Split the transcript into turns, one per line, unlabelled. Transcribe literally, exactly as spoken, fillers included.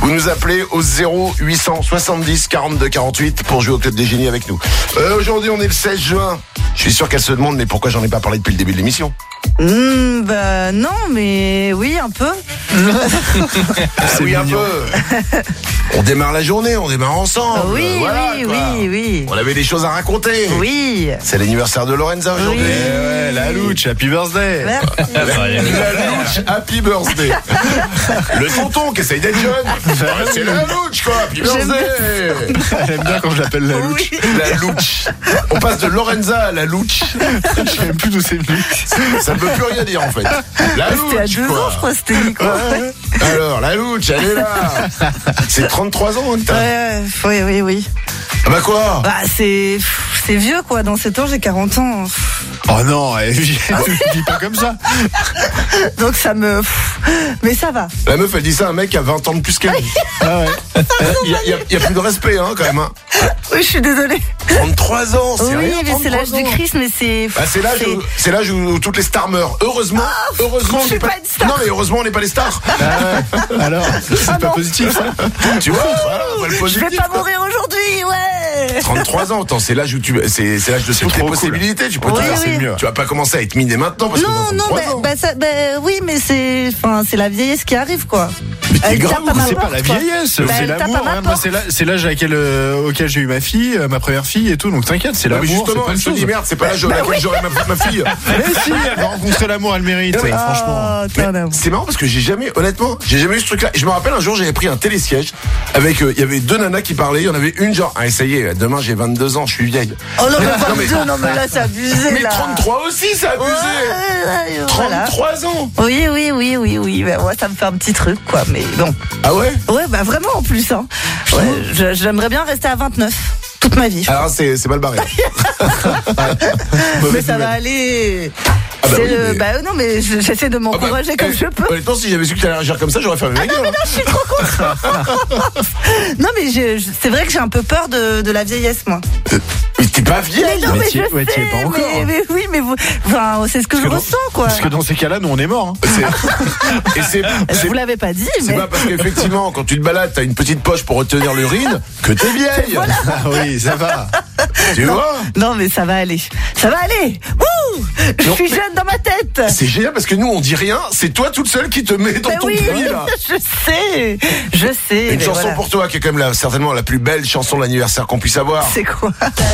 Vous nous appelez au zéro huit cent soixante-dix quarante-deux quarante-huit pour jouer au Club des Génies avec nous. Euh, aujourd'hui, on est le seize juin. Je suis sûr qu'elle se demande, mais pourquoi j'en ai pas parlé depuis le début de l'émission?
Mmh, bah non, mais oui, un peu.
Ah oui, un peu. On démarre la journée, on démarre ensemble.
Oui,
voilà,
oui,
quoi.
oui, oui.
On avait des choses à raconter.
Oui.
C'est l'anniversaire de Lorenza aujourd'hui.
Oui.
Eh ouais, la louche, happy birthday.
Merci.
La, la louche, happy birthday. Le tonton qui essaye d'être jeune. C'est la louche, quoi, happy birthday.
J'aime bien quand je l'appelle la louche.
Oui.
La louche. On passe de Lorenza à la louche.
Je sais même plus d'où c'est venu.
Ça ne veut plus rien dire, en fait. La
C'était à
louche,
deux
quoi.
ans, je crois, c'était dit, quoi.
Ouais. Alors, la louche, elle est là. C'est trente-trois ans, hein, que t'as.
Ouais, oui, oui, oui.
Ah bah quoi?
Bah, c'est, c'est vieux, quoi. Dans sept ans, j'ai quarante ans.
Oh non, elle vit pas comme ça.
Donc, ça me, mais ça va.
La meuf, elle dit ça à un mec qui a vingt ans de plus qu'elle.
Ah ouais.
Il y a, il y a- il y a plus de respect, hein, quand même. Hein.
Oui, je suis désolée.
trente-trois ans, c'est
Oui,
rien,
mais c'est l'âge
trente-trois
du
ans.
Christ, mais c'est.
Ah, c'est l'âge où, c'est l'âge où toutes les stars meurent. Heureusement, heureusement,
je
on
suis
n'est
pas une star.
Non, mais heureusement, on n'est pas les stars.
Alors, c'est
Ah
pas
non.
positif ça.
Tu vois, voilà, on voit le
Je
positif.
vais pas mourir aujourd'hui, ouais.
trente-trois ans, attends, c'est l'âge où tu, c'est, c'est l'âge de toutes les
trop cool.
possibilités. Tu peux
Oui,
tout faire,
oui.
c'est mieux. Tu vas pas commencer à être miné maintenant parce que
Non,
t'as
non,
trente-trois
bah,
ans.
bah, ça, bah, oui, mais c'est, enfin, c'est la vieillesse qui arrive, quoi. Elle
grave,
tape à ma
C'est pas
porte,
la
quoi.
vieillesse,
Bah,
c'est
elle tape à
l'amour.
ma
hein. Moi,
porte.
c'est l'âge- c'est l'âge à quel, euh, auquel j'ai eu ma fille, euh, ma première fille et tout. Donc t'inquiète, c'est
Non, mais
l'amour.
justement,
c'est pas
elle
une
se dit
chose.
merde, c'est pas l'âge à laquelle j'aurai ma, ma fille.
Mais si, elle va rencontrer l'amour, elle mérite.
Non, mais-
Franchement.
Oh, t'es un
Mais
amour.
c'est marrant parce que j'ai jamais, honnêtement, j'ai jamais eu ce truc-là. Je me rappelle un jour, j'avais pris un télésiège avec, euh, il y avait deux nanas qui parlaient. Il y en avait une genre, ah, ça y est, demain j'ai vingt-deux ans, je suis vieille.
Oh non, mais
Non, mais-
vingt-deux, non, mais là, c'est abusé,
Mais
là.
trente-trois aussi, c'est abusé.
Ouais, ouais, voilà.
trente-trois ans.
Oui, oui, oui, oui, oui. Ben, ouais, ça me fait un petit truc, quoi. Mais bon.
Ah ouais?
Ouais, bah vraiment en plus. Hein. Ouais, je- j'aimerais bien rester à vingt-neuf toute ma vie.
Alors c'est, c'est mal barré.
Mais ça va aller.
Ah bah
C'est
oui,
le-
mais-
bah non, mais je- j'essaie de
Ah bah,
m'encourager comme
eh,
je peux.
Honnêtement, si j'avais su que tu allais réagir comme ça, j'aurais fermé ma gueule.
Je suis trop contente. Non, mais je- je- c'est vrai que j'ai un peu peur de, de la vieillesse, moi.
Mais t'es pas vieille.
Mais non,
mais
mais
t'y
je
es- ouais, t'y es
sais,
pas encore.
mais, mais oui, mais vous, enfin, c'est ce que je
que dans-
ressens, quoi.
Parce que dans ces cas-là, nous on est morts. Hein.
C'est- Et c'est,
Je
c'est,
vous l'avais pas dit,
c'est
mais
pas parce qu'effectivement, quand tu te balades, t'as une petite poche pour retenir l'urine que t'es vieille.
Ah oui, ça va.
Tu vois?
non, mais ça va aller. Ça va aller. Wouh, je
Non,
suis
mais-
jeune dans ma tête.
C'est génial parce que nous on dit rien, c'est toi toute seule qui te met dans
Ben
ton
oui,
puits là.
je sais, je sais.
Une
mais
chanson
voilà.
pour toi qui est quand même la, certainement la plus belle chanson de l'anniversaire qu'on puisse avoir.
C'est quoi?